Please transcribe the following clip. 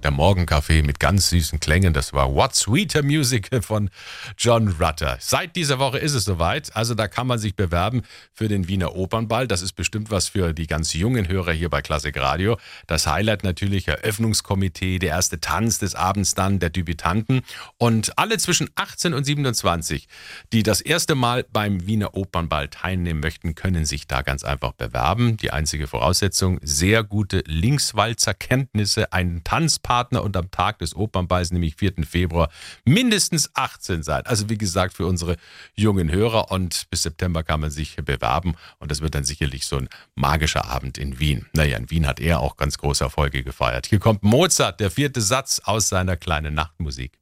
Der Morgenkaffee mit ganz süßen Klängen, das war What Sweeter Music von John Rutter. Seit dieser Woche ist es soweit, also da kann man sich bewerben für den Wiener Opernball. Das ist bestimmt was für die ganz jungen Hörer hier bei Klassik Radio. Das Highlight natürlich Eröffnungskomitee, der erste Tanz des Abends dann, der Debütanten. Und alle zwischen 18 und 27, die das erste Mal beim Wiener Opernball teilnehmen möchten, können sich da ganz einfach bewerben. Die einzige Voraussetzung, sehr gute Linkswalzer-Kenntnisse, einen Tanzpartner und am Tag des Opernballs, nämlich 4. Februar, mindestens 18 sein. Also wie gesagt, für unsere jungen Hörer, und bis September kann man sich bewerben und das wird dann sicherlich so ein magischer Abend in Wien. Naja, in Wien hat er auch ganz große Erfolge gefeiert. Hier kommt Mozart, der 4. Satz aus seiner kleinen Nachtmusik.